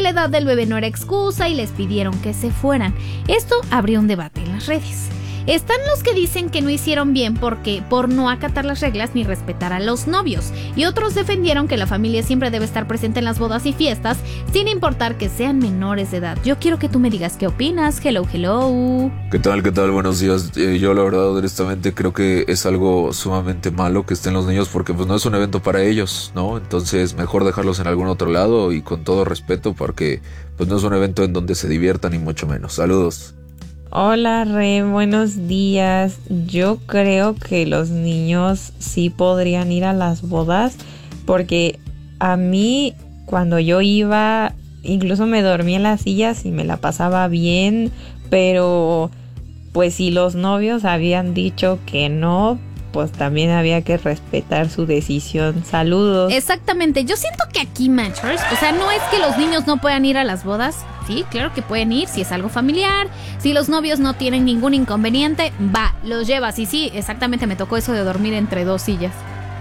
la edad del bebé no era excusa y les pidieron que se fueran. Esto abrió un debate en las redes. Están los que dicen que no hicieron bien por no acatar las reglas ni respetar a los novios, y otros defendieron que la familia siempre debe estar presente en las bodas y fiestas, sin importar que sean menores de edad. Yo quiero que tú me digas qué opinas. Hello, hello. ¿Qué tal? Buenos días. Yo la verdad, honestamente, creo que es algo sumamente malo que estén los niños porque pues no es un evento para ellos, ¿no? Entonces mejor dejarlos en algún otro lado y con todo respeto porque pues no es un evento en donde se diviertan ni mucho menos. Saludos. Hola Re, buenos días. Yo creo que los niños sí podrían ir a las bodas porque a mí cuando yo iba incluso me dormía en las sillas y me la pasaba bien, pero pues si los novios habían dicho que no, pues también había que respetar su decisión. Saludos. Exactamente, yo siento que aquí, Matchers, o sea, no es que los niños no puedan ir a las bodas. Sí, claro que pueden ir si es algo familiar, si los novios no tienen ningún inconveniente, va, los llevas. Y sí, exactamente, me tocó eso de dormir entre dos sillas.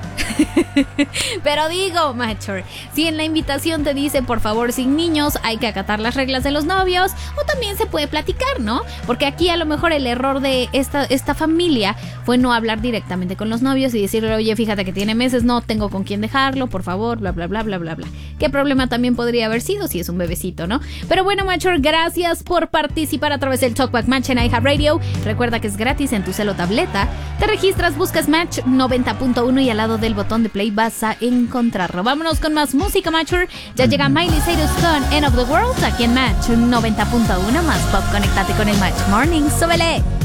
Pero digo, Matcher, si en la invitación te dice por favor sin niños, hay que acatar las reglas de los novios, o también se puede platicar, ¿no? Porque aquí a lo mejor el error de esta familia fue no hablar directamente con los novios y decirle, oye, fíjate que tiene meses, no tengo con quién dejarlo, por favor, bla, bla, bla, bla, bla, bla. ¿Qué problema también podría haber sido si es un bebecito, no? Pero bueno, Matcher, gracias por participar a través del Talkback Match en iHeartRadio. Recuerda que es gratis en tu celo o tableta. Te registras, buscas Match 90.1 y al lado del botón de play vas a encontrarlo. Vámonos con más música, Matcher. Ya llega Miley Cyrus con End of the World aquí en Match 90.1 más pop. Conéctate con el Match Morning. ¡Súbele!